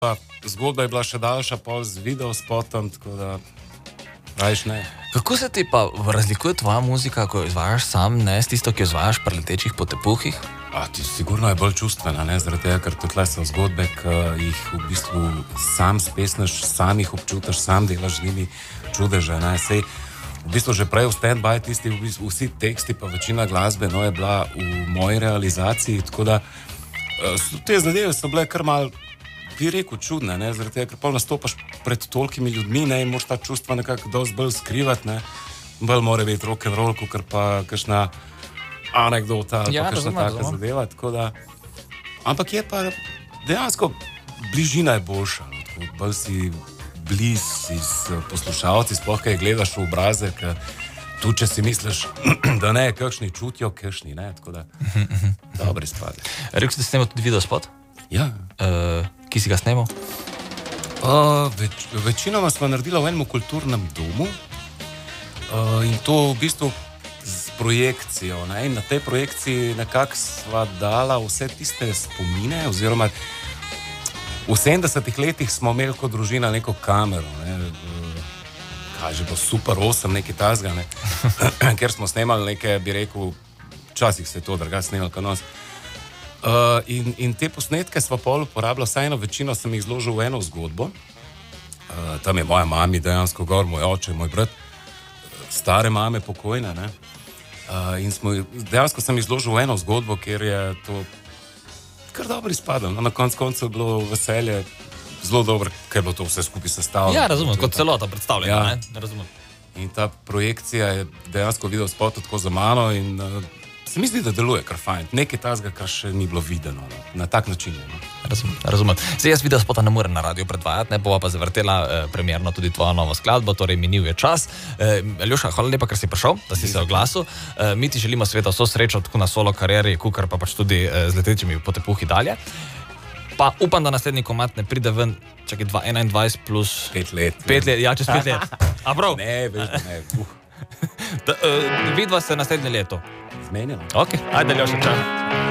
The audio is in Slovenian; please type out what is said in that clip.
Zgodba je bila še daljša, pol z videospotom, tako da rajš ne. Kako se ti pa razlikuje tvoja muzika, ko jo izvajaš sam, ne, s tisto, ki jo izvajaš pri letečih po tepuhih? Ti sigurno je bolj čustvena, ne, zaradi tega, ker tukaj so zgodbe, ki jih v bistvu sam spesneš, sam jih občutaš, sam delaš z njimi čudeže, ne, sej v bistvu že prej v stand-by tisti, v bistvu vsi teksti pa večina glasbe, no, je bila v moji realizaciji, tako da te zadeve so bile kar mal, bi rekel, čudne, ne, zaradi tega, ker pol nastopaš pred tolikimi ljudmi, ne, in moraš ta čustva nekako dosti bolj skrivati, ne, bolj mora biti rock'n'roll, kakor pa kakšna anekdota ali pa kakšna taka zadeva, tako da, ampak je pa dejansko bližina je boljša, no, tako bolj si bliz iz poslušalci, sploh kaj gledaš v obraze, ker tu, če si misliš, da ne, kakšni čutijo, kakšni, ne, tako da dobri stvari. Rekel si, da snemal tudi videospot? Ja. Ki si ga snemal? Večinoma smo naredili v enem kulturnem domu in to v bistvu z projekcijo, ne, in na tej projekciji nekako sva dala vse tiste spomine, oziroma v 70-ih letih smo imeli kot družina neko kamero, ne, kaj že bo Super 8, nekaj tazga, ne, ker smo snemali neke, bi rekel, včasih se je to drugače snemali kot nas. In te posnetke sva pol uporabila, vsaj eno večino sem jih zložil v eno zgodbo. Tam je moja mami dejansko gor, moj oče, moj brat, stare mame pokojne, ne. In dejansko sem jih zložil v eno zgodbo, kjer je to kar dobro izpadlo. No, na koncu je bilo veselje zelo dobro, ker je bilo to vse skupaj sestavljeno. Ja, razumem, kot celota predstavljena, ja. Ne, razumem. In ta projekcija je dejansko videospot tako za mano in se mi zdi, da deluje kar fajn. Nekaj tazga, kar še ni bilo videno, no. Na tak način je. No. Razumem. Zdaj, jaz videospota ne morem na radiju predvajati, ne, bova pa zavrtela premierno tudi tvojo novo skladbo, torej minil je čas. Aljoša, hvala lepa, ker si prišel, da si se oglasil. Mi ti želimo seveda vso srečo tako na solo karieri, kukar pa pač tudi z letečimi po tepuhi dalje. Pa upam, da naslednji komad ne pride ven, čakaj, 2021 plus 5 let. 5 let, ja, čez 5 let. A prav? Ne, veš, da ne. Vidva se naslednje leto. Zmenjeno. Ok, ajde, Aljoša, čau.